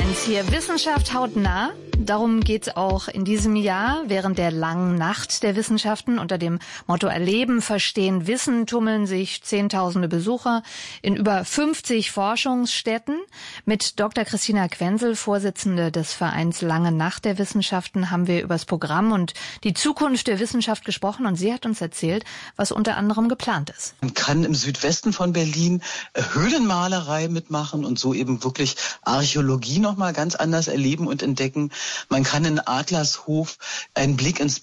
1 hier. Wissenschaft hautnah. Darum geht's auch in diesem Jahr während der langen Nacht der Wissenschaften. Unter dem Motto Erleben, Verstehen, Wissen tummeln sich Zehntausende Besucher in über 50 Forschungsstätten. Mit Dr. Christina Quensel, Vorsitzende des Vereins Lange Nacht der Wissenschaften, haben wir über das Programm und die Zukunft der Wissenschaft gesprochen. Und sie hat uns erzählt, was unter anderem geplant ist. Man kann im Südwesten von Berlin Höhlenmalerei mitmachen und so eben wirklich Archäologie nochmal ganz anders erleben und entdecken. Man kann in Adlershof einen Blick ins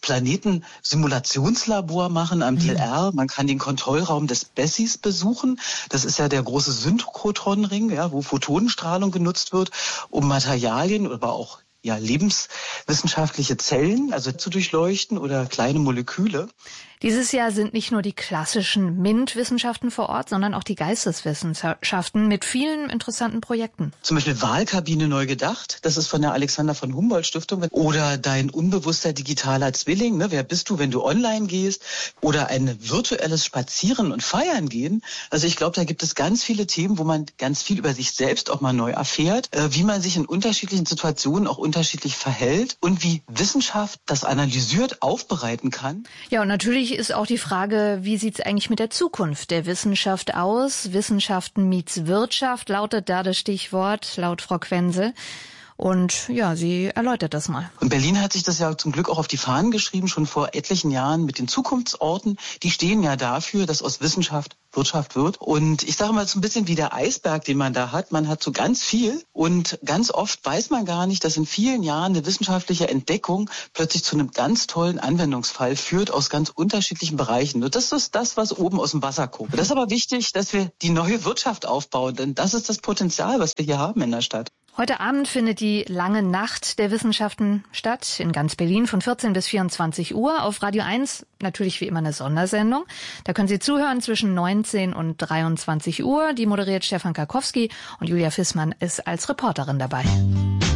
Planetensimulationslabor machen am DLR. Man kann den Kontrollraum des Bessies besuchen. Das ist ja der große Synchrotronring, ja, wo Photonenstrahlung genutzt wird, um Materialien, aber auch lebenswissenschaftliche Zellen, also zu durchleuchten oder kleine Moleküle. Dieses Jahr sind nicht nur die klassischen MINT-Wissenschaften vor Ort, sondern auch die Geisteswissenschaften mit vielen interessanten Projekten. Zum Beispiel Wahlkabine neu gedacht, das ist von der Alexander von Humboldt Stiftung. Oder dein unbewusster digitaler Zwilling, ne? Wer bist du, wenn du online gehst? Oder ein virtuelles Spazieren und Feiern gehen. Also ich glaube, da gibt es ganz viele Themen, wo man ganz viel über sich selbst auch mal neu erfährt, wie man sich in unterschiedlichen Situationen auch unterschiedlich verhält und wie Wissenschaft das analysiert aufbereiten kann. Ja, und natürlich ist auch die Frage, wie sieht's eigentlich mit der Zukunft der Wissenschaft aus? Wissenschaften meets Wirtschaft lautet da das Stichwort, laut Frau Quensel. Und ja, sie erläutert das mal. Und Berlin hat sich das ja zum Glück auch auf die Fahnen geschrieben, schon vor etlichen Jahren mit den Zukunftsorten. Die stehen ja dafür, dass aus Wissenschaft Wirtschaft wird. Und ich sage mal so ein bisschen wie der Eisberg, den man da hat. Man hat so ganz viel und ganz oft weiß man gar nicht, dass in vielen Jahren eine wissenschaftliche Entdeckung plötzlich zu einem ganz tollen Anwendungsfall führt aus ganz unterschiedlichen Bereichen. Und das ist das, was oben aus dem Wasser kommt. Das ist aber wichtig, dass wir die neue Wirtschaft aufbauen, denn das ist das Potenzial, was wir hier haben in der Stadt. Heute Abend findet die Lange Nacht der Wissenschaften statt, in ganz Berlin von 14 bis 24 Uhr. Auf Radio 1 natürlich wie immer eine Sondersendung. Da können Sie zuhören zwischen 19 und 23 Uhr. Die moderiert Stefan Karkowski und Julia Fissmann ist als Reporterin dabei.